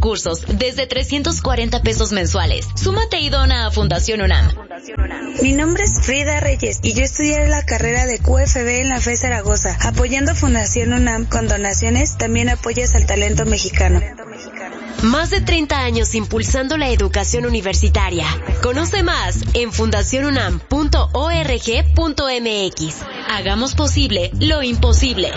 cursos desde 340 pesos mensuales. Súmate y dona a Fundación UNAM. Mi nombre es Frida Reyes y yo estudié la carrera de QFB en la FE Zaragoza. Apoyando Fundación UNAM con donaciones, también apoyas al talento mexicano. Más de 30 años impulsando la educación universitaria. Conoce más en fundacionunam.org.mx. Hagamos posible lo imposible.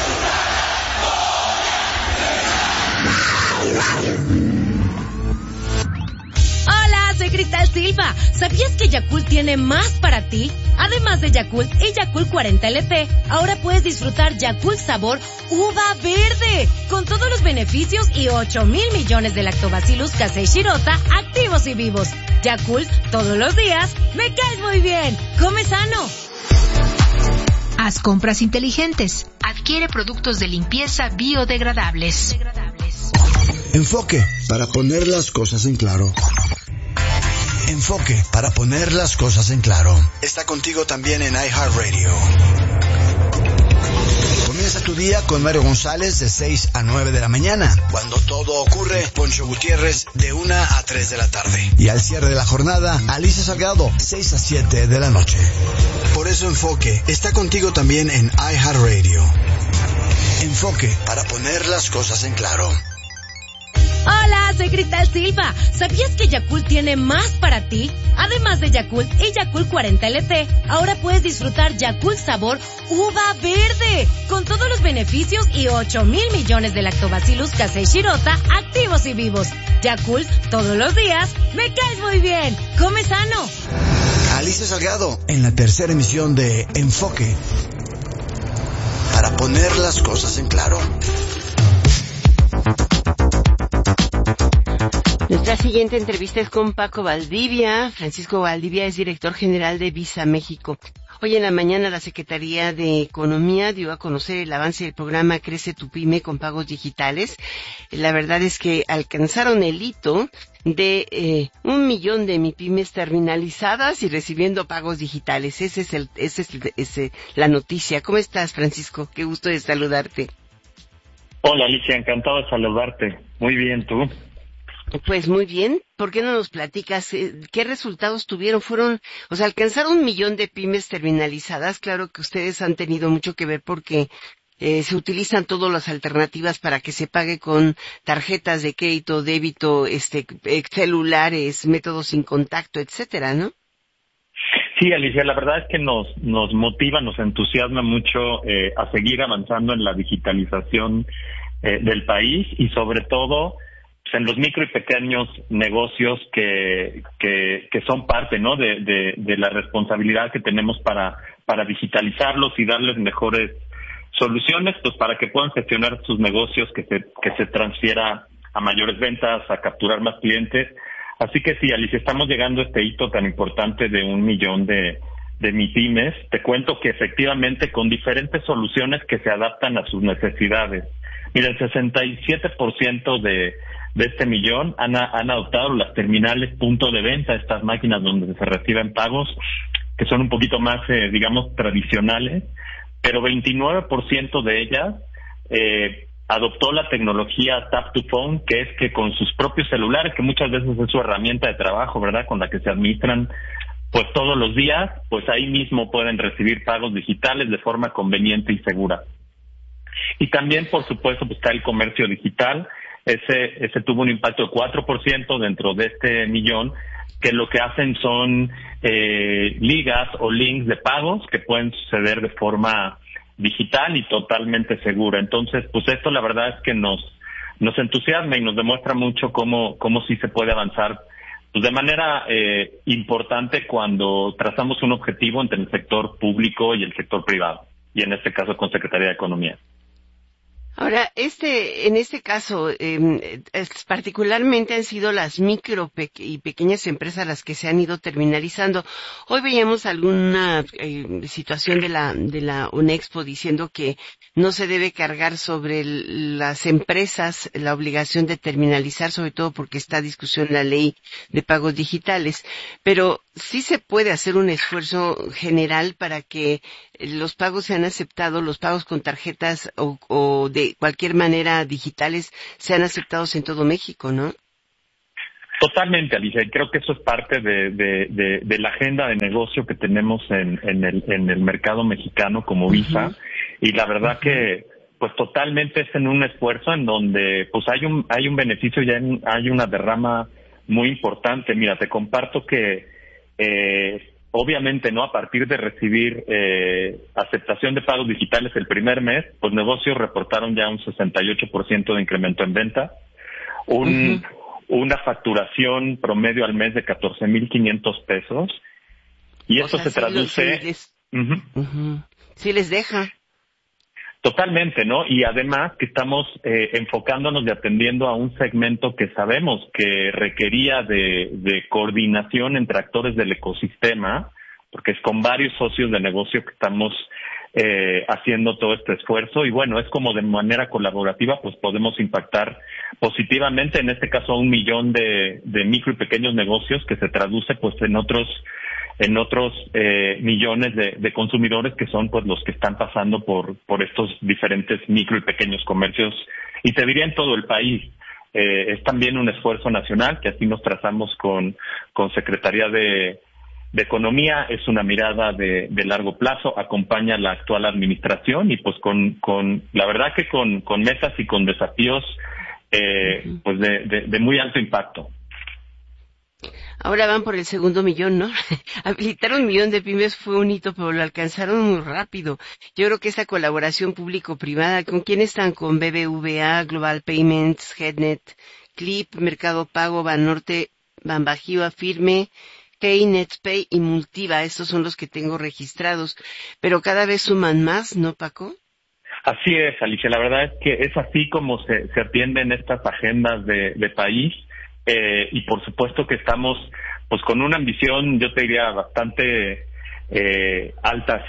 Hola, soy Cristal Silva. ¿Sabías que Yakult tiene más para ti? Además de Yakult y Yakult 40 LT, ahora puedes disfrutar Yakult sabor uva verde, con todos los beneficios y 8,000 millones de lactobacillus casei shirota activos y vivos. Yakult, todos los días, me caes muy bien. Come sano. Haz compras inteligentes. Adquiere productos de limpieza biodegradables. Enfoque, para poner las cosas en claro. Enfoque, para poner las cosas en claro. Está contigo también en iHeartRadio. Comienza tu día con Mario González de 6 a 9 de la mañana. Cuando todo ocurre, Poncho Gutiérrez de 1 a 3 de la tarde. Y al cierre de la jornada, Alicia Salgado, 6 a 7 de la noche. Por eso Enfoque está contigo también en iHeartRadio. Enfoque, para poner las cosas en claro. Hola, soy Cristal Silva. ¿Sabías que Yakult tiene más para ti? Además de Yakult y Yakult 40 LT, ahora puedes disfrutar Yakult sabor uva verde, con todos los beneficios y 8,000 millones de lactobacillus casei shirota activos y vivos. Yakult, todos los días, me caes muy bien. Come sano. Alicia Salgado, en la tercera emisión de Enfoque, para poner las cosas en claro. Nuestra siguiente entrevista es con Paco Valdivia. Francisco Valdivia es director general de Visa México. Hoy en la mañana la Secretaría de Economía dio a conocer el avance del programa Crece tu Pyme con pagos digitales. La verdad es que alcanzaron el hito de 1 millón de MIPYMES terminalizadas y recibiendo pagos digitales. Esa es la noticia. ¿Cómo estás, Francisco? Qué gusto de saludarte. Hola, Alicia, encantado de saludarte. Muy bien, ¿tú? Pues muy bien. ¿Por qué no nos platicas qué resultados tuvieron? Alcanzaron 1 millón de pymes terminalizadas. Claro que ustedes han tenido mucho que ver porque se utilizan todas las alternativas para que se pague con tarjetas de crédito, débito, celulares, métodos sin contacto, etcétera, ¿no? Sí, Alicia, la verdad es que nos motiva, nos entusiasma mucho a seguir avanzando en la digitalización del país y sobre todo en los micro y pequeños negocios que son parte, ¿no?, de la responsabilidad que tenemos para digitalizarlos y darles mejores soluciones, pues para que puedan gestionar sus negocios, que se transfiera a mayores ventas, a capturar más clientes. Así que sí, Alicia, estamos llegando a este hito tan importante de 1 millón de MIPYMES. Te cuento que efectivamente con diferentes soluciones que se adaptan a sus necesidades. Mira, el 67% de este millón han adoptado las terminales punto de venta, estas máquinas donde se reciben pagos, que son un poquito más, digamos, tradicionales, pero 29% de ellas adoptó la tecnología Tap to Phone, que es que con sus propios celulares, que muchas veces es su herramienta de trabajo, ¿verdad?, con la que se administran pues todos los días, pues ahí mismo pueden recibir pagos digitales de forma conveniente y segura. Y también, por supuesto, pues está el comercio digital. Ese tuvo un impacto de 4% dentro de este millón, que lo que hacen son ligas o links de pagos que pueden suceder de forma digital y totalmente segura. Entonces, pues esto la verdad es que nos entusiasma y nos demuestra mucho cómo sí se puede avanzar pues de manera importante cuando trazamos un objetivo entre el sector público y el sector privado, y en este caso con Secretaría de Economía. Ahora, en este caso, particularmente han sido las micro y pequeñas empresas las que se han ido terminalizando. Hoy veíamos alguna situación de la UNEXPO diciendo que no se debe cargar sobre las empresas la obligación de terminalizar, sobre todo porque está a discusión la ley de pagos digitales. Pero sí se puede hacer un esfuerzo general para que los pagos sean aceptados, los pagos con tarjetas o de de cualquier manera digitales sean aceptados en todo México, ¿no? Totalmente, Alicia, y creo que eso es parte de la agenda de negocio que tenemos en el mercado mexicano como Visa, y la verdad que pues totalmente es en un esfuerzo en donde pues hay un beneficio, ya hay una derrama muy importante. Mira, te comparto que obviamente, ¿no? A partir de recibir aceptación de pagos digitales el primer mes, pues negocios reportaron ya un 68% de incremento en venta, una facturación promedio al mes de 14,500 pesos, y eso se traduce... Sí les deja. Totalmente, ¿no? Y además que estamos enfocándonos y atendiendo a un segmento que sabemos que requería de coordinación entre actores del ecosistema, porque es con varios socios de negocio que estamos haciendo todo este esfuerzo, y bueno, es como de manera colaborativa pues podemos impactar positivamente, en este caso a 1 millón de micro y pequeños negocios, que se traduce pues en otros millones de consumidores que son pues los que están pasando por estos diferentes micro y pequeños comercios, y te diría en todo el país. Es también un esfuerzo nacional que así nos trazamos con Secretaría de Economía. Es una mirada de largo plazo, acompaña la actual administración, y pues con la verdad que con metas y con desafíos pues de muy alto impacto. Ahora van por el segundo millón, ¿no? Habilitar 1 millón de pymes fue un hito, pero lo alcanzaron muy rápido. Yo creo que esa colaboración público-privada, ¿con quién están? Con BBVA, Global Payments, Headnet, Clip, Mercado Pago, Banorte, Banbajío, Firme, Netpay y Multiva. Estos son los que tengo registrados. Pero cada vez suman más, ¿no, Paco? Así es, Alicia. La verdad es que es así como se atienden estas agendas de país. Y por supuesto que estamos pues con una ambición, yo te diría, bastante alta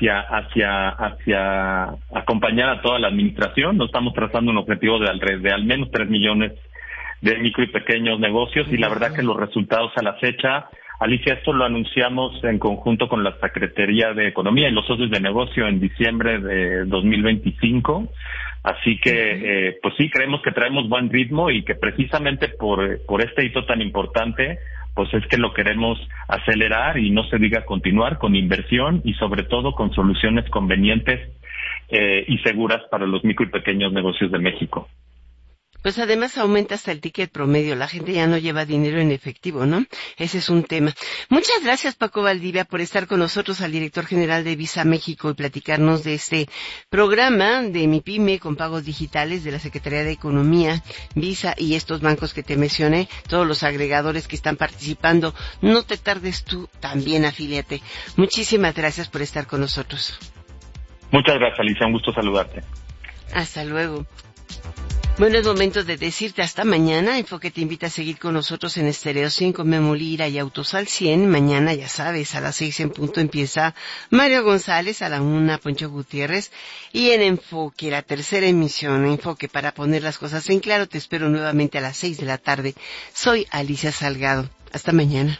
hacia acompañar a toda la administración. Nos estamos trazando un objetivo de al menos 3 millones de micro y pequeños negocios, y la verdad que los resultados a la fecha, Alicia, esto lo anunciamos en conjunto con la Secretaría de Economía y los socios de negocio en diciembre de 2025. Así que, pues sí, creemos que traemos buen ritmo, y que precisamente por este hito tan importante, pues es que lo queremos acelerar, y no se diga continuar con inversión y sobre todo con soluciones convenientes y seguras para los micro y pequeños negocios de México. Pues además aumenta hasta el ticket promedio, la gente ya no lleva dinero en efectivo, ¿no? Ese es un tema. Muchas gracias, Paco Valdivia, por estar con nosotros, al director general de Visa México, y platicarnos de este programa de Mi Pyme con pagos digitales de la Secretaría de Economía, Visa y estos bancos que te mencioné, todos los agregadores que están participando. No te tardes tú, también afíliate. Muchísimas gracias por estar con nosotros. Muchas gracias, Alicia, un gusto saludarte. Hasta luego. Bueno, es momento de decirte hasta mañana. Enfoque te invita a seguir con nosotros en Estéreo 100 con Memo Lira y Autos al 100. Mañana, ya sabes, a las 6 en punto empieza Mario González, a la 1 Poncho Gutiérrez. Y en Enfoque, la tercera emisión, Enfoque para poner las cosas en claro, te espero nuevamente a las 6 de la tarde. Soy Alicia Salgado. Hasta mañana.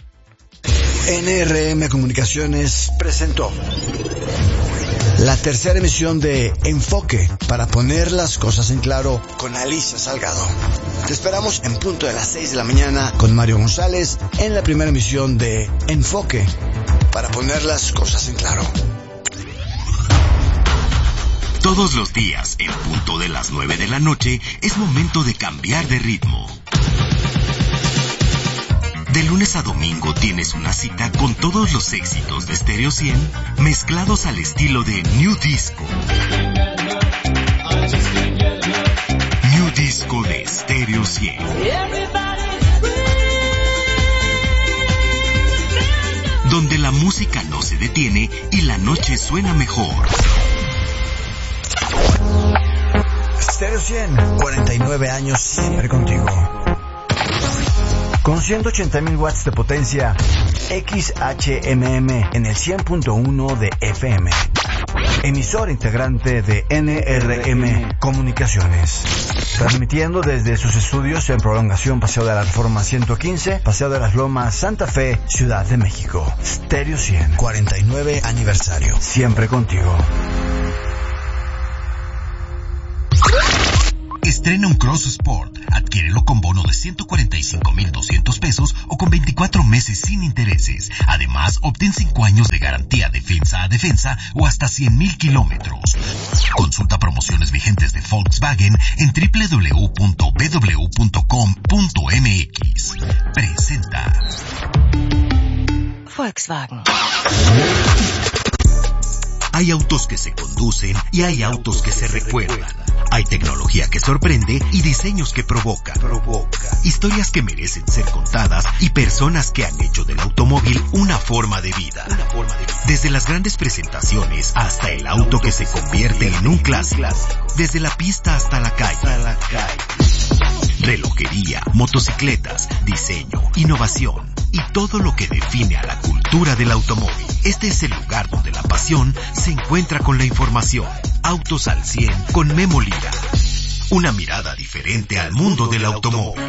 NRM Comunicaciones presentó la tercera emisión de Enfoque para poner las cosas en claro con Alicia Salgado. Te esperamos en punto de las 6 de la mañana con Mario González en la primera emisión de Enfoque para poner las cosas en claro. Todos los días, en punto de las 9 de la noche, es momento de cambiar de ritmo. De lunes a domingo tienes una cita con todos los éxitos de Stereo 100 mezclados al estilo de New Disco. New Disco de Stereo 100. Donde la música no se detiene y la noche suena mejor. Stereo 100, 49 años siempre contigo. Con 180,000 watts de potencia, XHMM en el 100.1 de FM. Emisor integrante de NRM Comunicaciones. Transmitiendo desde sus estudios en Prolongación Paseo de la Reforma 115, Paseo de las Lomas, Santa Fe, Ciudad de México. Stereo 100, 49 aniversario. Siempre contigo. Estrena un Cross Sport. Adquiérelo con bono de 145,200 pesos o con 24 meses sin intereses. Además, obtén 5 años de garantía defensa a defensa o hasta 100,000 kilómetros. Consulta promociones vigentes de Volkswagen en www.bw.com.mx. Presenta Volkswagen. Hay autos que se conducen y hay autos que se recuerdan. Hay tecnología que sorprende y diseños que provocan. Historias que merecen ser contadas y personas que han hecho del automóvil una forma de vida. Desde las grandes presentaciones hasta el auto que se convierte en un clásico. Desde la pista hasta la calle. Relojería, motocicletas, diseño, innovación y todo lo que define a la cultura del automóvil. Este es el lugar donde la pasión se encuentra con la información. Autos al 100 con Memo Lira. Una mirada diferente al mundo del automóvil.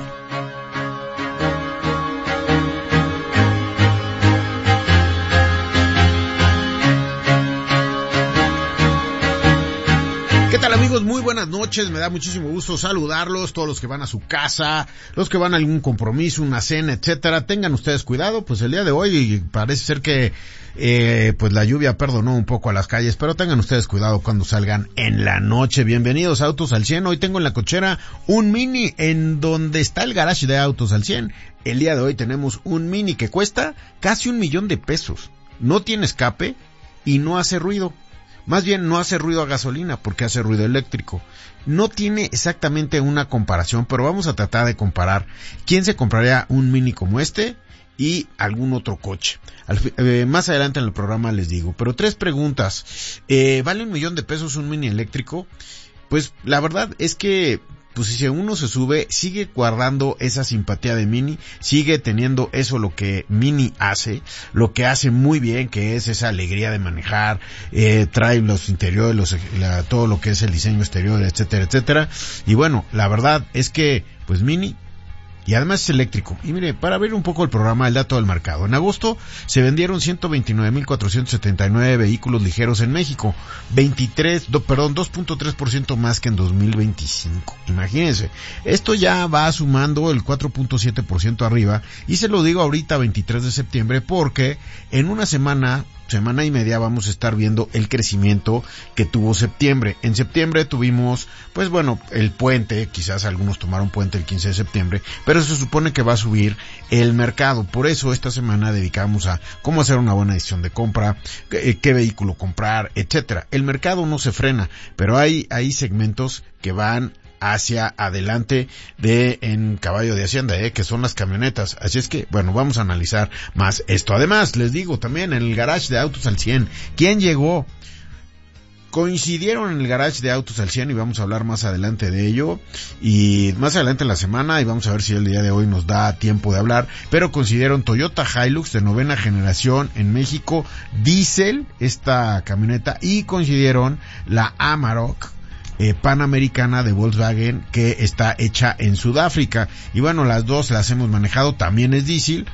¿Qué tal, amigos? Muy buenas noches, me da muchísimo gusto saludarlos, todos los que van a su casa, los que van a algún compromiso, una cena, etcétera. Tengan ustedes cuidado, pues el día de hoy parece ser que pues la lluvia perdonó un poco a las calles, pero tengan ustedes cuidado cuando salgan en la noche. Bienvenidos a Autos al 100. Hoy tengo en la cochera un Mini en donde está el garage de Autos al 100. El día de hoy tenemos un Mini que cuesta casi 1,000,000 de pesos. No tiene escape y no hace ruido. Más bien no hace ruido a gasolina porque hace ruido eléctrico. No tiene exactamente una comparación, pero vamos a tratar de comparar quién se compraría un Mini como este y algún otro coche. Más adelante en el programa les digo, pero 3 preguntas. ¿Vale 1,000,000 de pesos un Mini eléctrico? Pues la verdad es que pues si uno se sube, sigue guardando esa simpatía de Mini, sigue teniendo eso lo que Mini hace, lo que hace muy bien, que es esa alegría de manejar, trae los interiores, todo lo que es el diseño exterior, etcétera, etcétera. Y bueno, la verdad es que pues Mini, y además es eléctrico. Y mire, para ver un poco el programa, el dato del mercado. En agosto se vendieron 129,479 vehículos ligeros en México. 2.3% más que en 2025. Imagínense. Esto ya va sumando el 4.7% arriba. Y se lo digo ahorita, 23 de septiembre, porque en una semana y media vamos a estar viendo el crecimiento que tuvo septiembre. En septiembre tuvimos, pues bueno, el puente, quizás algunos tomaron puente el 15 de septiembre, pero se supone que va a subir el mercado. Por eso esta semana dedicamos a cómo hacer una buena decisión de compra, qué vehículo comprar, etcétera. El mercado no se frena, pero hay segmentos que van hacia adelante en caballo de hacienda, que son las camionetas. Así es que, bueno, vamos a analizar más esto. Además, les digo también, en el garage de Autos al 100, ¿quién llegó? Coincidieron en el garage de Autos al 100 y vamos a hablar más adelante de ello y más adelante en la semana, y vamos a ver si el día de hoy nos da tiempo de hablar, pero coincidieron Toyota Hilux de 9ª generación en México, diésel, esta camioneta, y coincidieron la Amarok panamericana de Volkswagen, que está hecha en Sudáfrica. Y bueno, las dos las hemos manejado, también es diésel,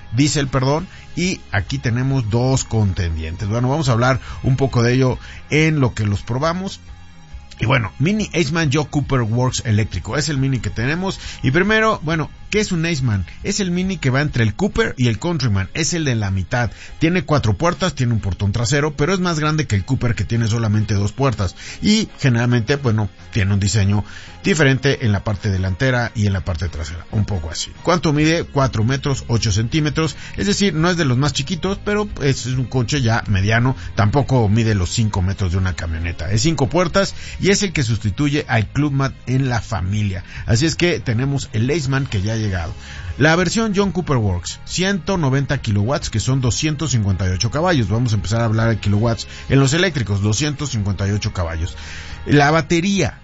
y aquí tenemos 2 contendientes. Bueno, vamos a hablar un poco de ello en lo que los probamos. Y bueno, Mini Aceman Joe Cooper Works eléctrico, es el Mini que tenemos. Y primero, bueno, ¿qué es un Aceman? Es el Mini que va entre el Cooper y el Countryman, es el de la mitad. Tiene 4 puertas, tiene un portón trasero, pero es más grande que el Cooper, que tiene solamente 2 puertas. Y generalmente, bueno, tiene un diseño diferente en la parte delantera y en la parte trasera, un poco así. ¿Cuánto mide? 4 metros, 8 centímetros, es decir, no es de los más chiquitos, pero es un coche ya mediano, tampoco mide los 5 metros de una camioneta. Es 5 puertas y es el que sustituye al Clubman en la familia. Así es que tenemos el Aceman que ya ha llegado. La versión John Cooper Works, 190 kilowatts, que son 258 caballos. Vamos a empezar a hablar de kilowatts en los eléctricos, 258 caballos. La batería,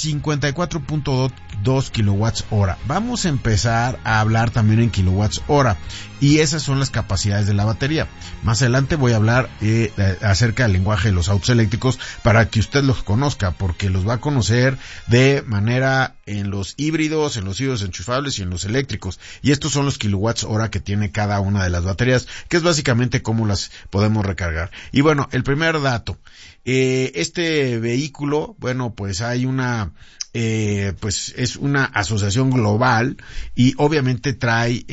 54.2 kilowatts hora. Vamos a empezar a hablar también en kilowatts hora, y esas son las capacidades de la batería. Más adelante voy a hablar acerca del lenguaje de los autos eléctricos para que usted los conozca, porque los va a conocer de manera en los híbridos, en los híbridos enchufables y en los eléctricos. Y estos son los kilowatts hora que tiene cada una de las baterías, que es básicamente cómo las podemos recargar. Y bueno, el primer dato, este vehículo, bueno, pues hay una pues es una asociación global y obviamente trae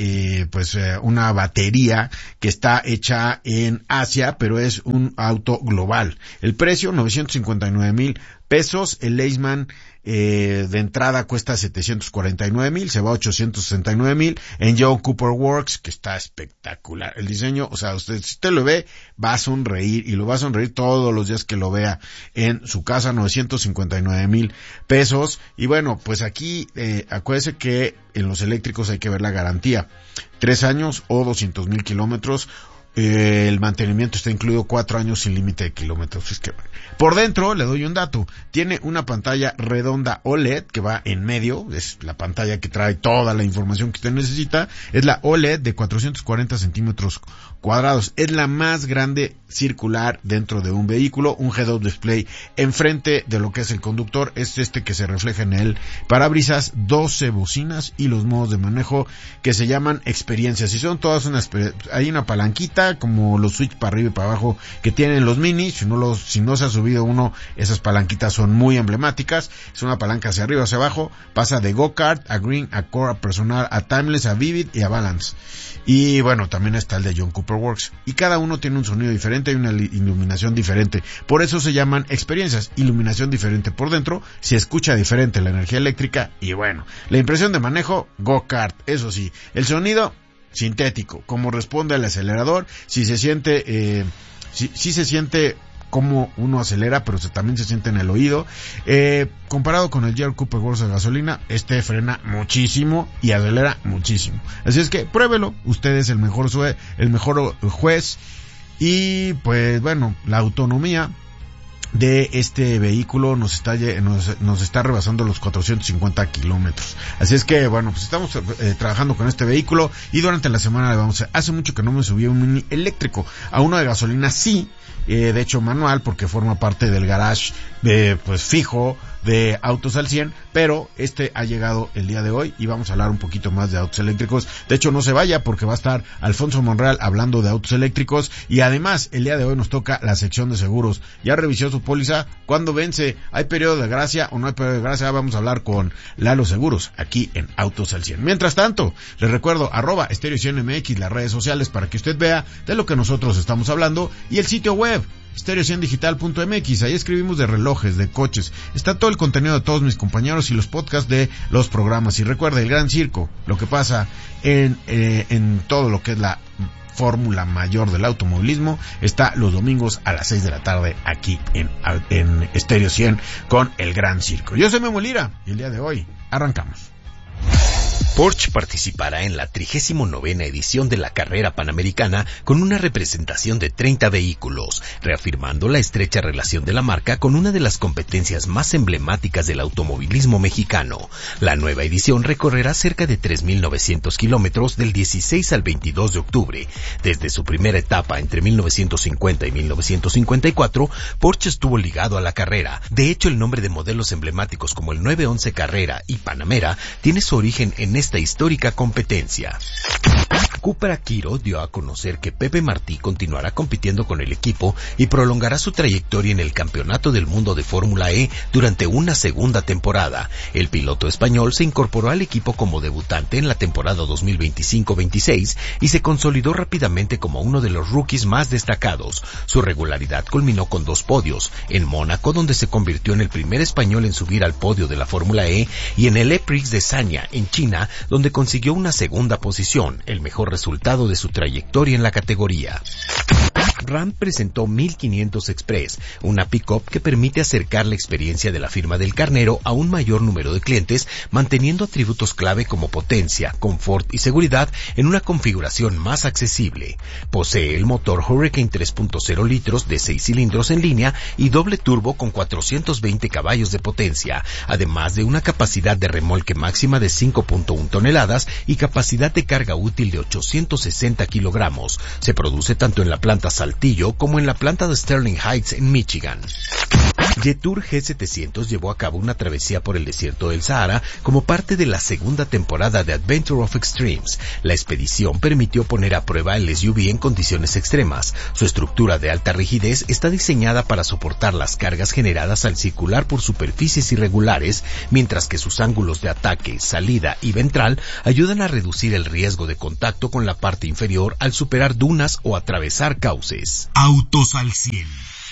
una batería que está hecha en Asia, pero es un auto global. El precio, 959,000 pesos. El Aceman de entrada cuesta 749,000, se va a 869,000 en John Cooper Works, que está espectacular. El diseño, o sea, si usted lo ve, va a sonreír, y lo va a sonreír todos los días que lo vea en su casa. 959,000 pesos. Y bueno, pues aquí, acuérdese que en los eléctricos hay que ver la garantía. 3 años o 200,000 kilómetros. El mantenimiento está incluido, 4 años sin límite de kilómetros. Es que por dentro, le doy un dato, tiene una pantalla redonda OLED que va en medio, es la pantalla que trae toda la información que usted necesita, es la OLED de 440 centímetros cuadrados, es la más grande circular dentro de un vehículo, un head-up display enfrente de lo que es el conductor, es que se refleja en el parabrisas, 12 bocinas y los modos de manejo que se llaman experiencias, y son todas hay una palanquita como los switch para arriba y para abajo que tienen los Mini. Si no se ha subido uno, esas palanquitas son muy emblemáticas. Es una palanca hacia arriba, hacia abajo, pasa de Go-Kart a Green, a Core, a Personal, a Timeless, a Vivid y a Balance. Y bueno, también está el de John Cooper Works. Y cada uno tiene un sonido diferente y una iluminación diferente. Por eso se llaman experiencias. Iluminación diferente por dentro, se escucha diferente la energía eléctrica. Y bueno, la impresión de manejo, Go-Kart. Eso sí, el sonido sintético, como responde al acelerador, si se siente, si se siente como uno acelera, pero también se siente en el oído. Comparado con el John Cooper Works de gasolina, frena muchísimo y acelera muchísimo. Así es que pruébelo, usted es el mejor juez. Y pues bueno, la autonomía de este vehículo nos está rebasando los 450 kilómetros. Así es que bueno, pues estamos trabajando con este vehículo, y durante la semana hace mucho que no me subí a un Mini eléctrico. A uno de gasolina sí, de hecho manual, porque forma parte del garage fijo de Autos al 100, pero ha llegado el día de hoy y vamos a hablar un poquito más de autos eléctricos. De hecho, no se vaya, porque va a estar Alfonso Monreal hablando de autos eléctricos, y además el día de hoy nos toca la sección de seguros. ¿Ya revisó su póliza? ¿Cuándo vence? ¿Hay periodo de gracia o no hay periodo de gracia? Vamos a hablar con Lalo Seguros aquí en Autos al 100. Mientras tanto, les recuerdo @Stereo 100 MX, las redes sociales, para que usted vea de lo que nosotros estamos hablando, y el sitio web stereo100digital.mx. Ahí escribimos de relojes, de coches, está todo el contenido de todos mis compañeros y los podcasts de los programas. Y recuerda, el Gran Circo, lo que pasa en todo lo que es la fórmula mayor del automovilismo, está los domingos a las 6 de la tarde aquí en Stereo 100 con el Gran Circo. Yo soy Memo Lira y el día de hoy arrancamos. Porsche participará en la 39ª edición de la carrera panamericana con una representación de 30 vehículos, reafirmando la estrecha relación de la marca con una de las competencias más emblemáticas del automovilismo mexicano. La nueva edición recorrerá cerca de 3,900 kilómetros del 16 al 22 de octubre. Desde su primera etapa entre 1950 y 1954, Porsche estuvo ligado a la carrera. De hecho, el nombre de modelos emblemáticos como el 911 Carrera y Panamera tiene su origen en esta histórica competencia. Cupra Quiro dio a conocer que Pepe Martí continuará compitiendo con el equipo y prolongará su trayectoria en el Campeonato del Mundo de Fórmula E durante una segunda temporada. El piloto español se incorporó al equipo como debutante en la temporada 2025-26 y se consolidó rápidamente como uno de los rookies más destacados. Su regularidad culminó con 2 podios, en Mónaco, donde se convirtió en el primer español en subir al podio de la Fórmula E, y en el E-Prix de Sanya, en China, donde consiguió una segunda posición, el mejor resultado de su trayectoria en la categoría. Ram presentó 1500 Express, una pick-up que permite acercar la experiencia de la firma del Carnero a un mayor número de clientes, manteniendo atributos clave como potencia, confort y seguridad en una configuración más accesible. Posee el motor Hurricane 3.0 litros de 6 cilindros en línea y doble turbo con 420 caballos de potencia, además de una capacidad de remolque máxima de 5.1 toneladas y capacidad de carga útil de 860 kilogramos. Se produce tanto en la planta Saltillo como en la planta de Sterling Heights en Michigan. Jetour G700 llevó a cabo una travesía por el desierto del Sahara como parte de la segunda temporada de Adventure of Extremes. La expedición permitió poner a prueba el SUV en condiciones extremas. Su estructura de alta rigidez está diseñada para soportar las cargas generadas al circular por superficies irregulares, mientras que sus ángulos de ataque, salida y ventral ayudan a reducir el riesgo de contacto con la parte inferior al superar dunas o atravesar cauces. Autos al 100.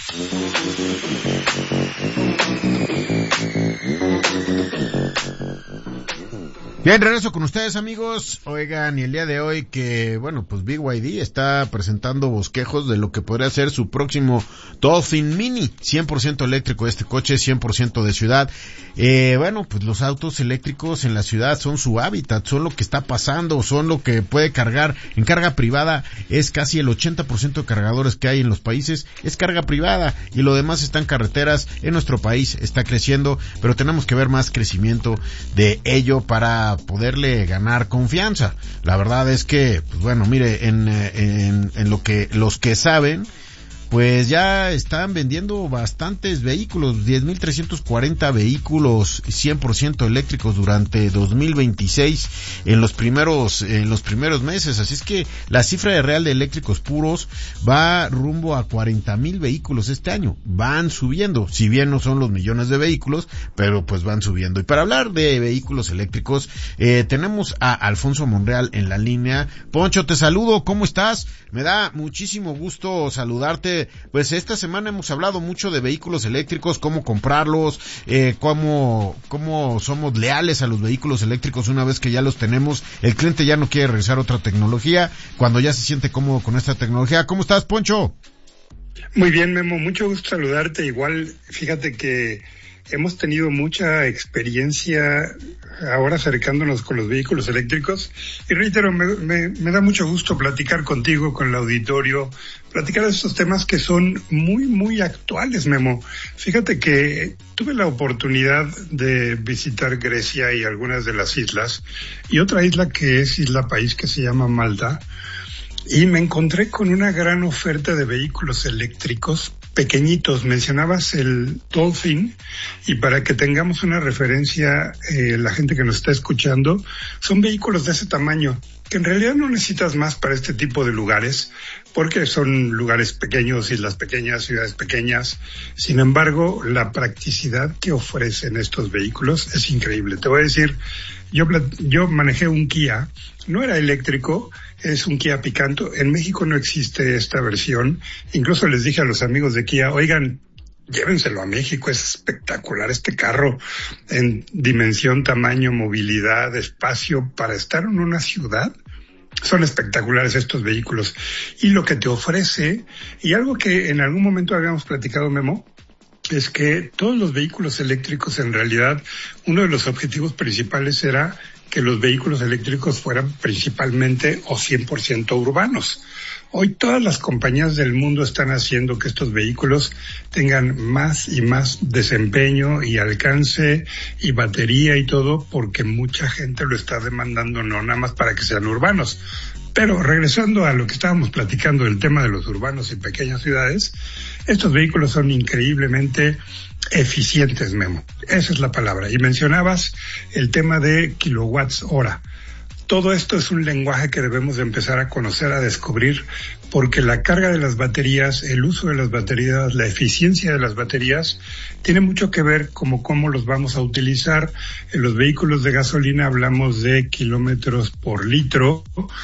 Bien, regreso con ustedes, amigos. Oigan, y el día de hoy que, bueno, pues BYD está presentando bosquejos de lo que podría ser su próximo Dolphin Mini, 100% eléctrico este coche, 100% de ciudad. Bueno, pues los autos eléctricos en la ciudad son su hábitat, son lo que está pasando, son lo que puede cargar. En carga privada es casi el 80% de cargadores que hay en los países, es carga privada, y lo demás está en carreteras. En nuestro país está creciendo, pero tenemos que ver más crecimiento de ello para poderle ganar confianza. La verdad es que, pues bueno, mire, en lo que los que saben, pues ya están vendiendo bastantes vehículos, 10,340 vehículos 100% eléctricos durante 2026 en los primeros meses. Así es que la cifra de real de eléctricos puros va rumbo a 40,000 vehículos este año. Van subiendo, si bien no son los millones de vehículos, pero pues van subiendo. Y para hablar de vehículos eléctricos, tenemos a Alfonso Monreal en la línea. Poncho, te saludo, ¿cómo estás? Me da muchísimo gusto saludarte. Pues esta semana hemos hablado mucho de vehículos eléctricos, cómo comprarlos, cómo somos leales a los vehículos eléctricos una vez que ya los tenemos. El cliente ya no quiere regresar a otra tecnología cuando ya se siente cómodo con esta tecnología. ¿Cómo estás, Poncho? Muy bien, Memo, mucho gusto saludarte. Igual, fíjate que hemos tenido mucha experiencia ahora acercándonos con los vehículos eléctricos y reitero, me da mucho gusto platicar contigo, con el auditorio, platicar de estos temas que son muy, muy actuales, Memo. Fíjate que tuve la oportunidad de visitar Grecia y algunas de las islas, y otra isla que es Isla País, que se llama Malta, y me encontré con una gran oferta de vehículos eléctricos pequeñitos. Mencionabas el Dolphin, y para que tengamos una referencia, la gente que nos está escuchando, son vehículos de ese tamaño, que en realidad no necesitas más para este tipo de lugares, porque son lugares pequeños, islas pequeñas, ciudades pequeñas. Sin embargo, la practicidad que ofrecen estos vehículos es increíble. Te voy a decir, yo manejé un Kia, no era eléctrico, es un Kia Picanto. En México no existe esta versión. Incluso les dije a los amigos de Kia, oigan, llévenselo a México, es espectacular este carro en dimensión, tamaño, movilidad, espacio, para estar en una ciudad. Son espectaculares estos vehículos. Y lo que te ofrece, y algo que en algún momento habíamos platicado, Memo, es que todos los vehículos eléctricos, en realidad, uno de los objetivos principales era que los vehículos eléctricos fueran principalmente o 100% urbanos. Hoy todas las compañías del mundo están haciendo que estos vehículos tengan más y más desempeño y alcance y batería y todo, porque mucha gente lo está demandando, no nada más para que sean urbanos. Pero regresando a lo que estábamos platicando del tema de los urbanos y pequeñas ciudades, estos vehículos son increíblemente eficientes, Memo. Esa es la palabra. Y mencionabas el tema de kilowatts hora. Todo esto es un lenguaje que debemos de empezar a conocer, a descubrir, porque la carga de las baterías, el uso de las baterías, la eficiencia de las baterías, tiene mucho que ver como cómo los vamos a utilizar. En los vehículos de gasolina hablamos de kilómetros por litro,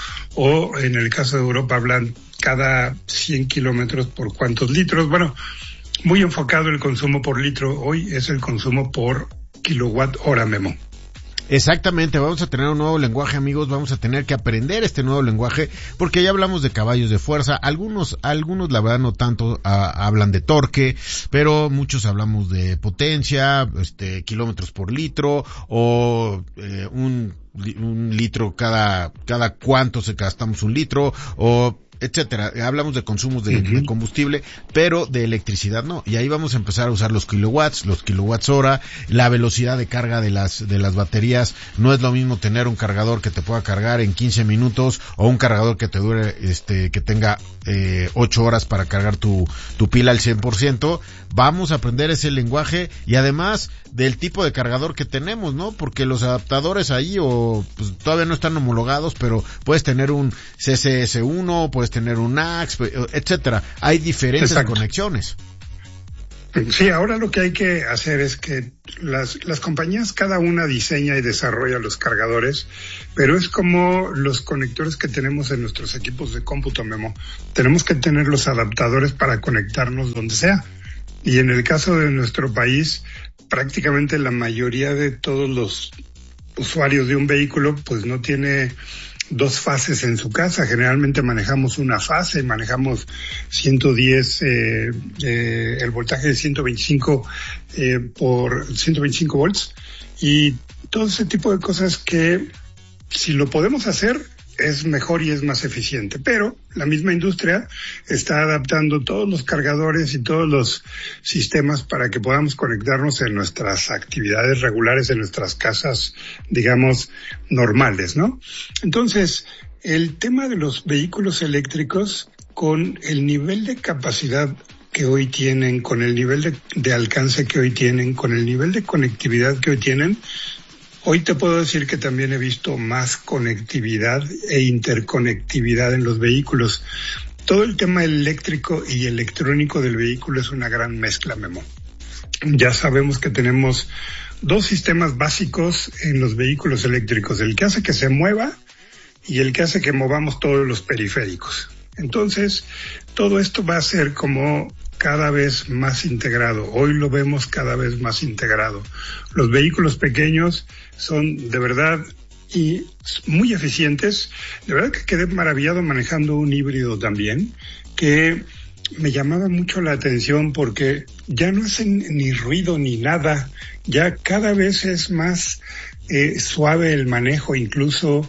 o en el caso de Europa hablan cada 100 kilómetros por cuántos litros. Bueno, muy enfocado el consumo por litro. Hoy es el consumo por kilowatt hora, Memo. Exactamente, vamos a tener un nuevo lenguaje, amigos, vamos a tener que aprender este nuevo lenguaje, porque ya hablamos de caballos de fuerza, algunos la verdad no tanto hablan de torque, pero muchos hablamos de potencia, kilómetros por litro, o un litro cada cuánto se gastamos un litro, o etcétera. Hablamos de consumos de combustible, pero de electricidad no. Y ahí vamos a empezar a usar los kilowatts hora, la velocidad de carga de las baterías. No es lo mismo tener un cargador que te pueda cargar en 15 minutos o un cargador que te dure, que tenga 8 horas para cargar tu pila al 100%. Vamos a aprender ese lenguaje y además del tipo de cargador que tenemos, ¿no? Porque los adaptadores ahí pues, todavía no están homologados, pero puedes tener un CCS1, puedes tener un AX, etcétera. Hay diferentes conexiones. Sí, ahora lo que hay que hacer es que las compañías, cada una diseña y desarrolla los cargadores, pero es como los conectores que tenemos en nuestros equipos de cómputo, Memo. Tenemos que tener los adaptadores para conectarnos donde sea. Y en el caso de nuestro país, prácticamente la mayoría de todos los usuarios de un vehículo, pues no tiene 2 fases en su casa. Generalmente manejamos una fase, manejamos 110, el voltaje de 125 por 125 volts, y todo ese tipo de cosas que, si lo podemos hacer, es mejor y es más eficiente. Pero la misma industria está adaptando todos los cargadores y todos los sistemas para que podamos conectarnos en nuestras actividades regulares, en nuestras casas, digamos, normales, ¿no? Entonces, el tema de los vehículos eléctricos, con el nivel de capacidad que hoy tienen, con el nivel de alcance que hoy tienen, con el nivel de conectividad que hoy tienen, hoy te puedo decir que también he visto más conectividad e interconectividad en los vehículos. Todo el tema eléctrico y electrónico del vehículo es una gran mezcla, Memo. Ya sabemos que tenemos 2 sistemas básicos en los vehículos eléctricos: el que hace que se mueva y el que hace que movamos todos los periféricos. Entonces, todo esto va a ser como cada vez más integrado. Hoy lo vemos cada vez más integrado. Los vehículos pequeños son de verdad y muy eficientes. De verdad que quedé maravillado manejando un híbrido también, que me llamaba mucho la atención porque ya no hacen ni ruido ni nada. Ya cada vez es más suave el manejo. Incluso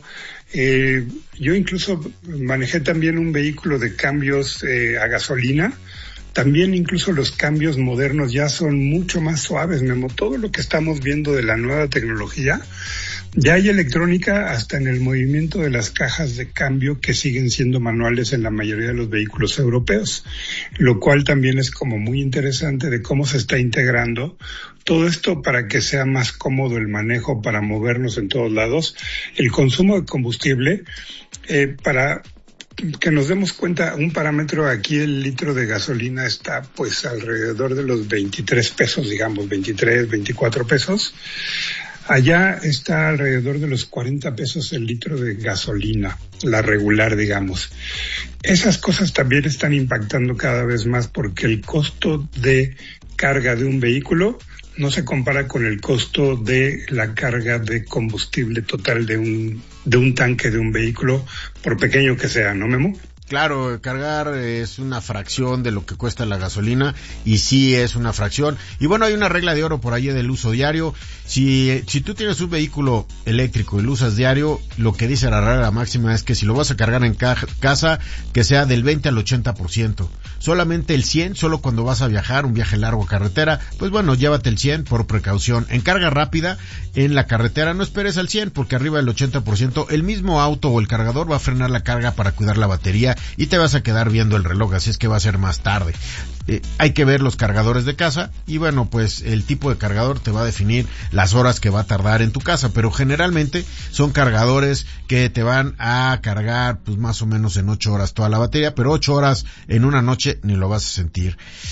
yo manejé también un vehículo de cambios a gasolina. También incluso los cambios modernos ya son mucho más suaves, Memo. Todo lo que estamos viendo de la nueva tecnología, ya hay electrónica hasta en el movimiento de las cajas de cambio, que siguen siendo manuales en la mayoría de los vehículos europeos, lo cual también es como muy interesante de cómo se está integrando todo esto para que sea más cómodo el manejo, para movernos en todos lados. El consumo de combustible, para que nos demos cuenta, un parámetro: aquí el litro de gasolina está pues alrededor de los 23 pesos, digamos, 23, 24 pesos. Allá está alrededor de los 40 pesos el litro de gasolina, la regular, digamos. Esas cosas también están impactando cada vez más, porque el costo de carga de un vehículo no se compara con el costo de la carga de combustible total de un tanque de un vehículo, por pequeño que sea, ¿no, Memo? Claro, cargar es una fracción de lo que cuesta la gasolina, y sí es una fracción. Y bueno, hay una regla de oro por ahí del uso diario. Si tú tienes un vehículo eléctrico y lo usas diario, lo que dice la regla máxima es que si lo vas a cargar en casa, que sea del 20 al 80%. Solamente el 100, solo cuando vas a viajar, un viaje largo a carretera, pues bueno, llévate el 100 por precaución. En carga rápida, en la carretera, no esperes al 100, porque arriba del 80%, el mismo auto o el cargador va a frenar la carga para cuidar la batería y te vas a quedar viendo el reloj, así es que va a ser más tarde. Hay que ver los cargadores de casa, y bueno, pues el tipo de cargador te va a definir las horas que va a tardar en tu casa, pero generalmente son cargadores que te van a cargar pues más o menos en 8 horas toda la batería, pero 8 horas en una noche ni lo vas a sentir.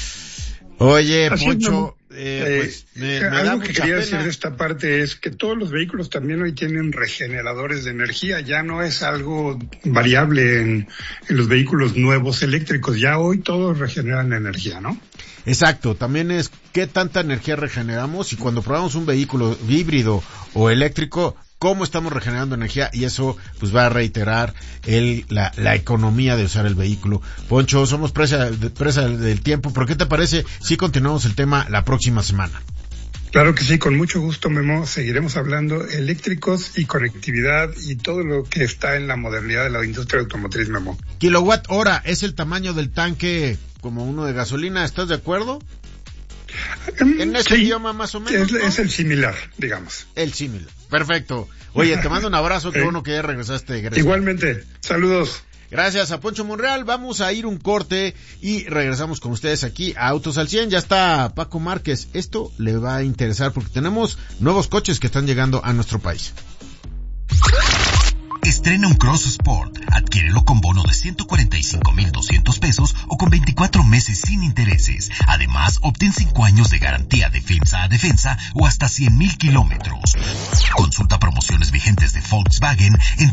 Oye, Poncho, pues algo que quería decir de esta parte es que todos los vehículos también hoy tienen regeneradores de energía. Ya no es algo variable en los vehículos nuevos eléctricos. Ya hoy todos regeneran energía, ¿no? Exacto, también es qué tanta energía regeneramos, y cuando probamos un vehículo híbrido o eléctrico, cómo estamos regenerando energía, y eso pues va a reiterar la economía de usar el vehículo. Poncho, somos presa del tiempo, pero ¿qué te parece si continuamos el tema la próxima semana? Claro que sí, con mucho gusto, Memo. Seguiremos hablando eléctricos y conectividad y todo lo que está en la modernidad de la industria automotriz, Memo. Kilowatt hora es el tamaño del tanque como uno de gasolina, ¿estás de acuerdo? En ese idioma más o menos, ¿no? Es el similar, digamos. El similar. Perfecto. Oye, te mando un abrazo, qué bueno que ya regresaste. Gracias. Igualmente, saludos. Gracias a Poncho Monreal. Vamos a ir un corte y regresamos con ustedes aquí a Autos al 100. Ya está Paco Márquez. Esto le va a interesar porque tenemos nuevos coches que están llegando a nuestro país. Estrena un Cross Sport. Adquiérelo con bono de 145,200 pesos o con 24 meses sin intereses. Además, obtén 5 años de garantía defensa a defensa o hasta 100,000 kilómetros. Consulta promociones vigentes de Volkswagen en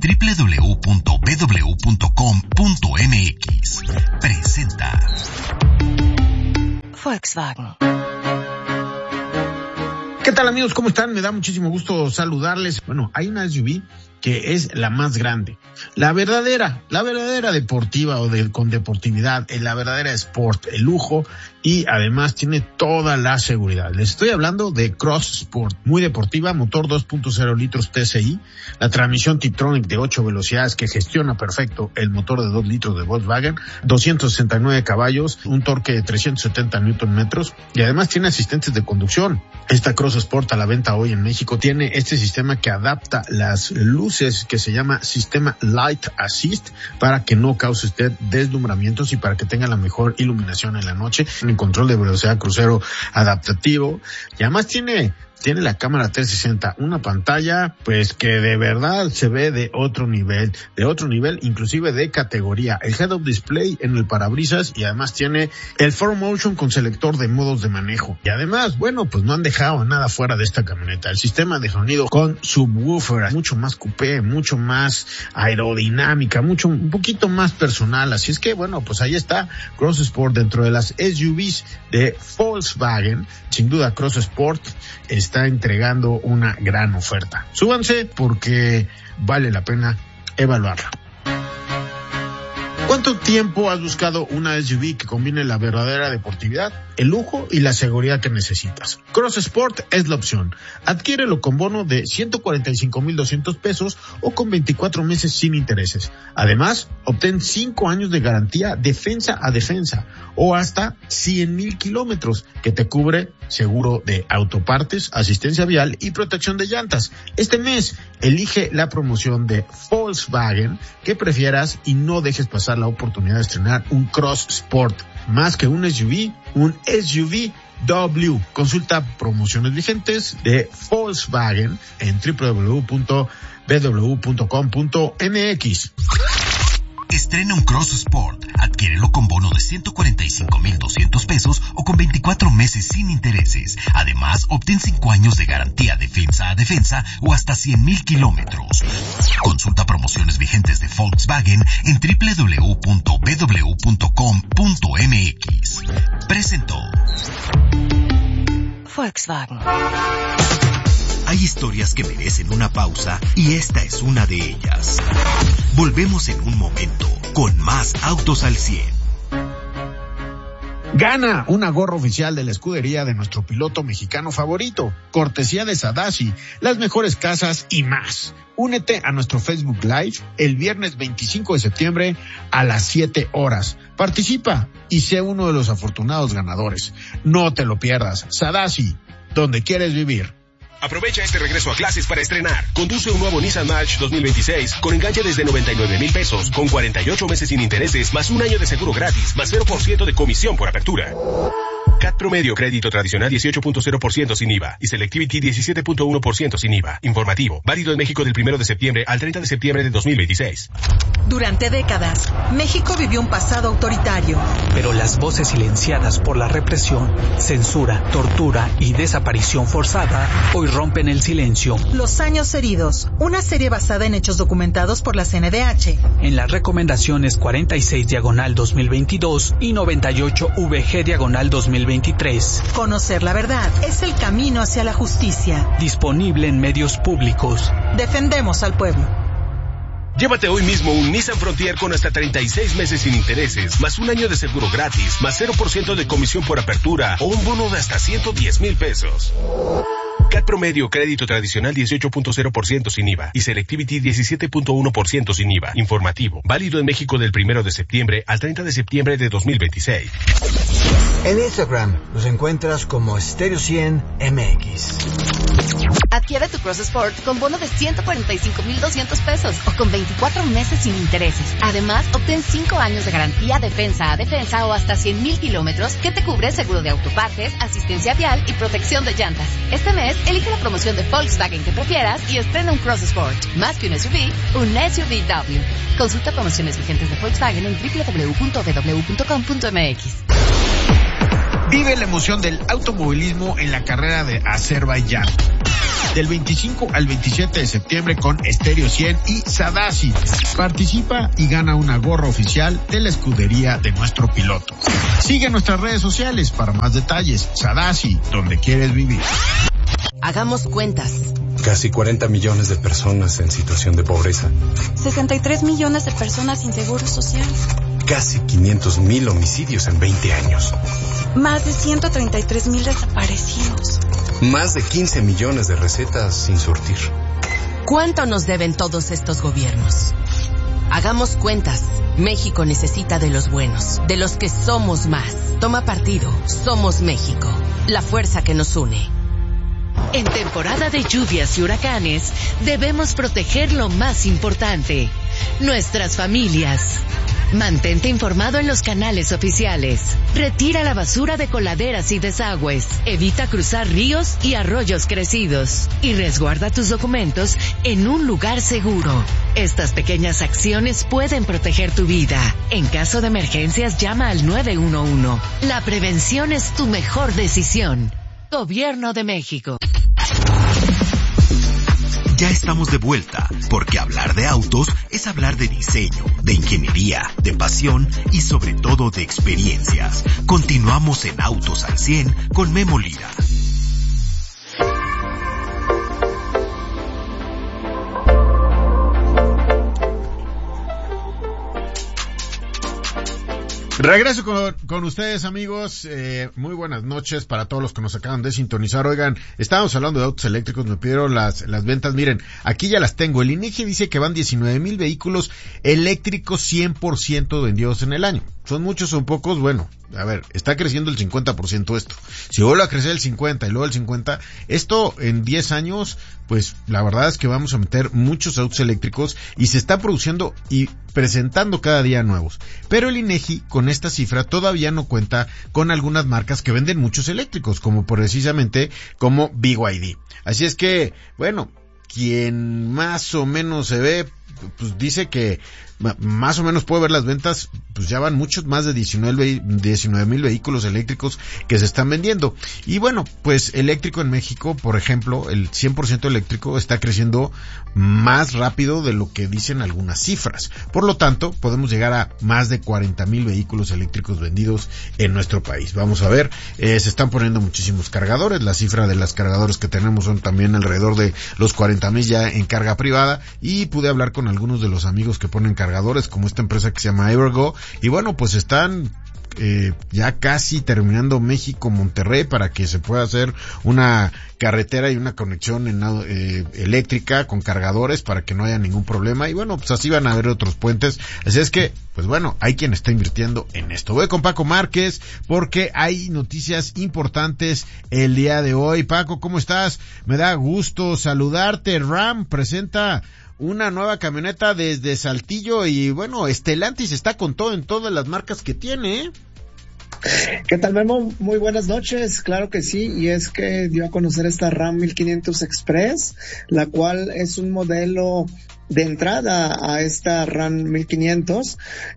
www.bw.com.mx. Presenta Volkswagen. ¿Qué tal, amigos? ¿Cómo están? Me da muchísimo gusto saludarles. Bueno, hay una SUV que es la más grande, la verdadera deportiva con deportividad, la verdadera Sport, el lujo, y además tiene toda la seguridad. Les estoy hablando de Cross Sport, muy deportiva, motor 2.0 litros TSI, la transmisión Tiptronic de 8 velocidades que gestiona perfecto el motor de 2 litros de Volkswagen, 269 caballos, un torque de 370 Nm y además tiene asistentes de conducción. Esta Cross Sport a la venta hoy en México tiene este sistema que adapta las luces que se llama sistema Light Assist para que no cause usted deslumbramientos y para que tenga la mejor iluminación en la noche, un control de velocidad crucero adaptativo y además tiene la cámara 360, una pantalla pues que de verdad se ve de otro nivel, inclusive de categoría. El head-up display en el parabrisas y además tiene el 4Motion con selector de modos de manejo. Y además, bueno, pues no han dejado nada fuera de esta camioneta. El sistema de sonido con subwoofer, mucho más coupé, mucho más aerodinámica, un poquito más personal. Así es que, bueno, pues ahí está Cross Sport dentro de las SUVs de Volkswagen. Sin duda, Cross Sport está entregando una gran oferta. Súbanse porque vale la pena evaluarla. ¿Cuánto tiempo has buscado una SUV que combine la verdadera deportividad, el lujo y la seguridad que necesitas? Cross Sport es la opción. Adquiérelo con bono de 145,200 pesos o con 24 meses sin intereses. Además, obtén 5 años de garantía defensa a defensa o hasta 100,000 kilómetros que te cubre seguro de autopartes, asistencia vial y protección de llantas. Este mes, elige la promoción de Volkswagen que prefieras y no dejes pasar la oportunidad de estrenar un Cross Sport. Más que un SUV W. Consulta promociones vigentes de Volkswagen en www.bw.com.mx. Estrena un Cross Sport. Adquiérelo con bono de 145,200 pesos o con 24 meses sin intereses. Además, obtén 5 años de garantía defensa a defensa o hasta 100,000 kilómetros. Consulta promociones vigentes de Volkswagen en www.bw.com.mx. Presentó Volkswagen. Hay historias que merecen una pausa y esta es una de ellas. Volvemos en un momento con más Autos al 100. Gana una gorra oficial de la escudería de nuestro piloto mexicano favorito, cortesía de Sadasi, las mejores casas y más. Únete a nuestro Facebook Live el viernes 25 de septiembre a las 7 horas. Participa y sé uno de los afortunados ganadores. No te lo pierdas. Sadasi, donde quieres vivir. Aprovecha este regreso a clases para estrenar. Conduce un nuevo Nissan March 2026 con enganche desde 99,000 pesos, con 48 meses sin intereses, más un año de seguro gratis, más 0% de comisión por apertura. CAT promedio, crédito tradicional 18.0% sin IVA y Selectivity 17.1% sin IVA. Informativo, válido en México del 1 de septiembre al 30 de septiembre de 2026. Durante décadas, México vivió un pasado autoritario. Pero las voces silenciadas por la represión, censura, tortura y desaparición forzada hoy rompen el silencio. Los años heridos, una serie basada en hechos documentados por la CNDH. En las recomendaciones 46/2022 y 98VG/2023. Conocer la verdad es el camino hacia la justicia. Disponible en medios públicos. Defendemos al pueblo. Llévate hoy mismo un Nissan Frontier con hasta 36 meses sin intereses, más un año de seguro gratis, más 0% de comisión por apertura o un bono de hasta 110,000 pesos. CAT promedio, crédito tradicional 18.0% sin IVA y Selectivity 17.1% sin IVA. Informativo. Válido en México del 1 de septiembre al 30 de septiembre de 2026. En Instagram nos encuentras como Stereo 100 MX. Adquiere tu Cross Sport con bono de 145,200 pesos o con 24 meses sin intereses. Además, obtén 5 años de garantía defensa a defensa o hasta 100,000 kilómetros que te cubre seguro de autopartes, asistencia vial y protección de llantas. Este mes, elige la promoción de Volkswagen que prefieras y estrena un Cross Sport. Más que un SUV, un SUVW. Consulta promociones vigentes de Volkswagen en www.vw.com.mx. Vive la emoción del automovilismo en la carrera de Azerbaiyán. Del 25 al 27 de septiembre con Stereo 100 y Sadasi. Participa y gana una gorra oficial de la escudería de nuestro piloto. Sigue nuestras redes sociales para más detalles. Sadasi, donde quieres vivir. Hagamos cuentas. Casi 40 millones de personas en situación de pobreza. 63 millones de personas sin seguro social. Casi 500,000 homicidios en 20 años. Más de 133,000 desaparecidos. Más de 15 millones de recetas sin surtir. ¿Cuánto nos deben todos estos gobiernos? Hagamos cuentas. México necesita de los buenos, de los que somos más. Toma partido. Somos México. La fuerza que nos une. En temporada de lluvias y huracanes, debemos proteger lo más importante, nuestras familias. Mantente informado en los canales oficiales. Retira la basura de coladeras y desagües. Evita cruzar ríos y arroyos crecidos. Y resguarda tus documentos en un lugar seguro. Estas pequeñas acciones pueden proteger tu vida. En caso de emergencias, llama al 911. La prevención es tu mejor decisión. Gobierno de México. Ya estamos de vuelta, porque hablar de autos es hablar de diseño, de ingeniería, de pasión y sobre todo de experiencias. Continuamos en Autos al 100 con Memo Lira. Regreso con ustedes, amigos. Muy buenas noches para todos los que nos acaban de sintonizar. Oigan, estábamos hablando de autos eléctricos, me pidieron las ventas. Miren, aquí ya las tengo. El INEGI dice que van 19,000 vehículos eléctricos 100% vendidos en el año. ¿Son muchos, son pocos? Bueno, a ver, está creciendo el 50% esto. Si vuelve a crecer el 50 y luego el 50, esto en 10 años, pues la verdad es que vamos a meter muchos autos eléctricos y se está produciendo y presentando cada día nuevos. Pero el INEGI con esta cifra todavía no cuenta con algunas marcas que venden muchos eléctricos, como precisamente como BYD. Así es que, bueno, quien más o menos se ve, pues dice que más o menos puede ver las ventas, pues ya van muchos, más de 19,000 vehículos eléctricos que se están vendiendo. Y bueno, pues eléctrico en México, por ejemplo, el 100% eléctrico está creciendo más rápido de lo que dicen algunas cifras. Por lo tanto, podemos llegar a más de 40,000 vehículos eléctricos vendidos en nuestro país. Vamos a ver, se están poniendo muchísimos cargadores. La cifra de las cargadores que tenemos son también alrededor de los 40,000 ya en carga privada, y pude hablar con algunos de los amigos que ponen cargadores, como esta empresa que se llama Evergo, y bueno, pues están ya casi terminando México-Monterrey para que se pueda hacer una carretera y una conexión eléctrica con cargadores para que no haya ningún problema. Y bueno, pues así van a haber otros puentes. Así es que, pues bueno, hay quien está invirtiendo en esto. Voy con Paco Márquez porque hay noticias importantes el día de hoy. Paco, ¿cómo estás? Me da gusto saludarte. RAM presenta una nueva camioneta desde Saltillo y bueno, Stellantis está con todo en todas las marcas que tiene, ¿eh? ¿Qué tal, Memo? Muy buenas noches, claro que sí, y es que dio a conocer esta RAM 1500 Express, la cual es un modelo de entrada a esta RAM 1500,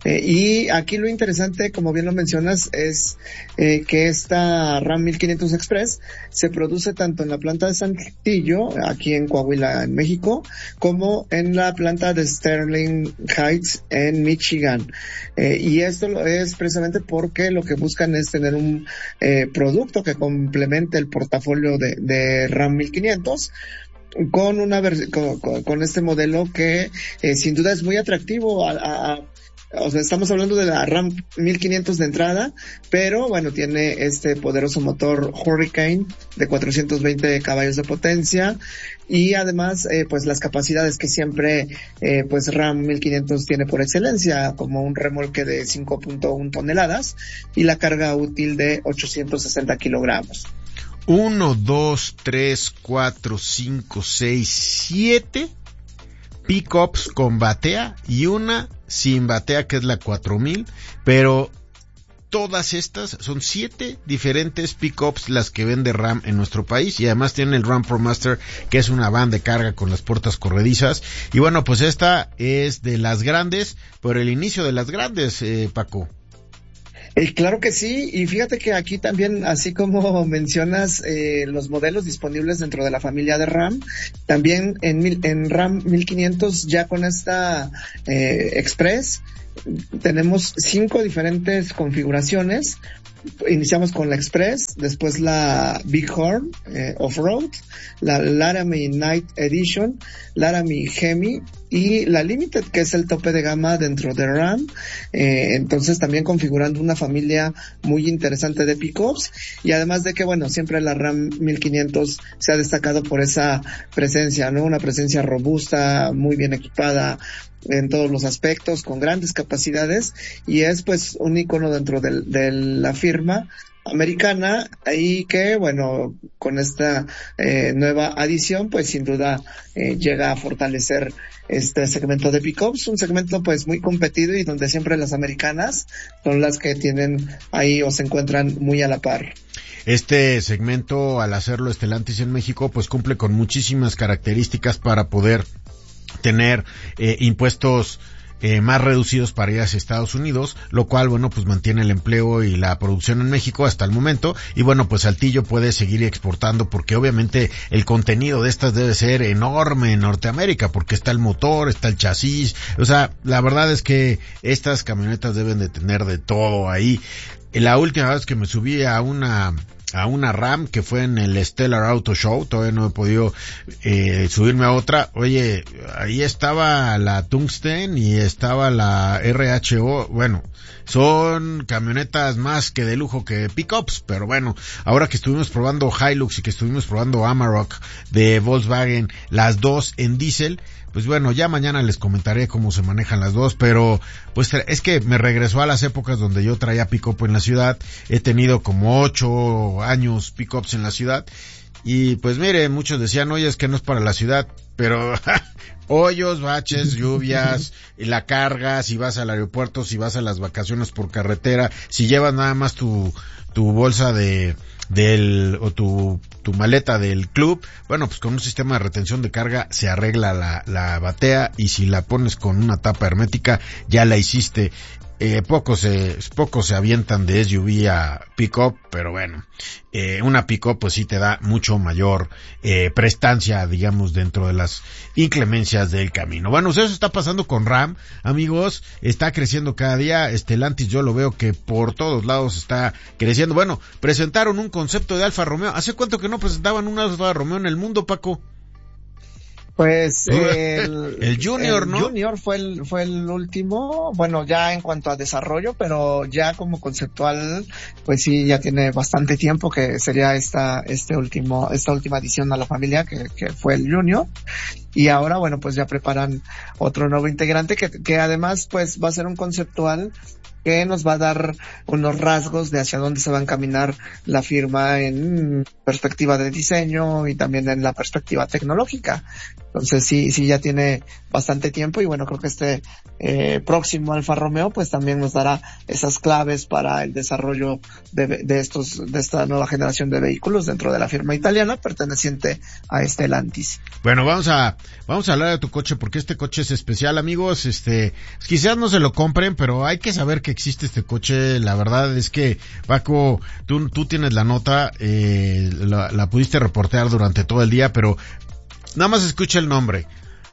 y aquí lo interesante, como bien lo mencionas, es que esta RAM 1500 Express se produce tanto en la planta de Saltillo, aquí en Coahuila, en México, como en la planta de Sterling Heights, en Michigan. Y esto es precisamente porque lo que buscan es tener un producto que complemente el portafolio de RAM 1500, con una con este modelo que sin duda es muy atractivo a o sea, estamos hablando de la RAM 1500 de entrada, pero bueno, tiene este poderoso motor Hurricane de 420 caballos de potencia y además pues las capacidades que siempre pues RAM 1500 tiene por excelencia, como un remolque de 5.1 toneladas y la carga útil de 860 kilogramos. 1, 2, 3, 4, 5, 6, 7 pickups con batea y una sin batea, que es la 4000, pero todas estas son 7 diferentes pickups las que vende RAM en nuestro país, y además tienen el RAM ProMaster, que es una van de carga con las puertas corredizas. Y bueno, pues esta es de las grandes, por el inicio de las grandes, Paco. Claro que sí, y fíjate que aquí también, así como mencionas los modelos disponibles dentro de la familia de RAM, también en RAM 1500 ya con esta Express tenemos 5 diferentes configuraciones. Iniciamos con la Express, después la Bighorn Off-Road, la Laramie Night Edition, Laramie Hemi y la Limited, que es el tope de gama dentro de RAM. Entonces también configurando una familia muy interesante de pickups, y además de que bueno, siempre la RAM 1500 se ha destacado por esa presencia, ¿no? Una presencia robusta, muy bien equipada en todos los aspectos, con grandes capacidades, y es pues un icono dentro de la firma americana, y que bueno, con esta nueva adición pues sin duda llega a fortalecer este segmento de pickups, un segmento pues muy competido y donde siempre las americanas son las que tienen ahí o se encuentran muy a la par. Este segmento, al hacerlo Stellantis en México, pues cumple con muchísimas características para poder tener impuestos más reducidos para ir hacia Estados Unidos, lo cual, bueno, pues mantiene el empleo y la producción en México hasta el momento. Y bueno, pues Saltillo puede seguir exportando, porque obviamente el contenido de estas debe ser enorme en Norteamérica, porque está el motor, está el chasis. O sea, la verdad es que estas camionetas deben de tener de todo ahí. La última vez que me subí a una RAM, que fue en el Stellar Auto Show, todavía no he podido subirme a otra. Oye, ahí estaba la Tungsten y estaba la RHO. Bueno, son camionetas más que de lujo que pickups, pero bueno, ahora que estuvimos probando Hilux y que estuvimos probando Amarok de Volkswagen, las dos en diésel, pues bueno, ya mañana les comentaré cómo se manejan las dos, pero pues es que me regresó a las épocas donde yo traía pick-up en la ciudad. He tenido como 8 años pick-ups en la ciudad, y pues mire, muchos decían, oye, es que no es para la ciudad, pero hoyos, baches, lluvias, la carga, si vas al aeropuerto, si vas a las vacaciones por carretera, si llevas nada más tu bolsa o tu maleta del club, bueno, pues con un sistema de retención de carga se arregla la batea, y si la pones con una tapa hermética ya la hiciste. Pocos se avientan de SUV a pick-up, pero bueno, una pick-up pues sí te da mucho mayor prestancia, digamos, dentro de las inclemencias del camino. Bueno, eso está pasando con RAM, amigos, está creciendo cada día. Stellantis, yo lo veo que por todos lados está creciendo. Bueno, presentaron un concepto de Alfa Romeo. ¿Hace cuánto que no presentaban un Alfa Romeo en el mundo, Paco? Pues el Junior, ¿no? Junior fue el último, bueno, ya en cuanto a desarrollo, pero ya como conceptual, pues sí, ya tiene bastante tiempo, que sería esta última adición a la familia, que fue el Junior. Y ahora, bueno, pues ya preparan otro nuevo integrante que además pues va a ser un conceptual que nos va a dar unos rasgos de hacia dónde se va a encaminar la firma en perspectiva de diseño y también en la perspectiva tecnológica. Entonces sí ya tiene bastante tiempo, y bueno, creo que este próximo Alfa Romeo pues también nos dará esas claves para el desarrollo de esta nueva generación de vehículos dentro de la firma italiana perteneciente a Stellantis. Bueno, vamos a hablar de tu coche, porque este coche es especial, amigos. Quizás no se lo compren, pero hay que saber que existe este coche. La verdad es que, Paco, tú tienes la nota, la pudiste reportear durante todo el día, pero nada más escucha el nombre: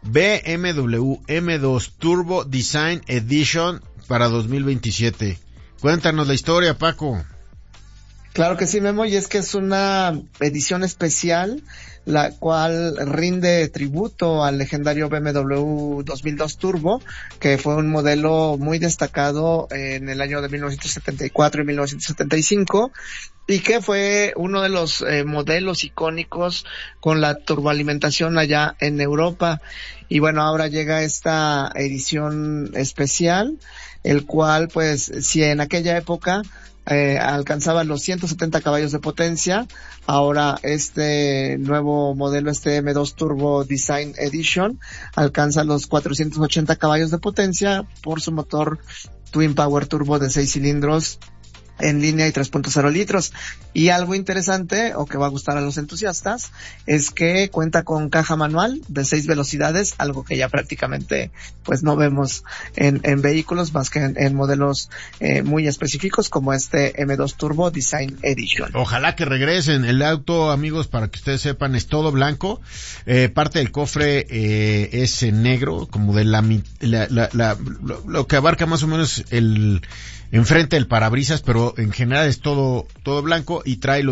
BMW M2 Turbo Design Edition para 2027. Cuéntanos la historia, Paco. Claro que sí, Memo, y es que es una edición especial, la cual rinde tributo al legendario BMW 2002 Turbo, que fue un modelo muy destacado en el año de 1974 y 1975, y que fue uno de los modelos icónicos con la turboalimentación allá en Europa. Y bueno, ahora llega esta edición especial, el cual, pues, si en aquella época alcanzaba los 170 caballos de potencia, ahora este nuevo modelo, este M2 Turbo Design Edition, alcanza los 480 caballos de potencia por su motor Twin Power Turbo de 6 cilindros en línea y 3.0 litros. Y algo interesante, o que va a gustar a los entusiastas, es que cuenta con caja manual de 6 velocidades, algo que ya prácticamente pues no vemos en vehículos más que en modelos muy específicos como este M2 Turbo Design Edition. Ojalá que regresen. El auto, amigos, para que ustedes sepan, es todo blanco. Parte del cofre es en negro, como de lo que abarca más o menos enfrente del parabrisas, pero en general es todo blanco y trae los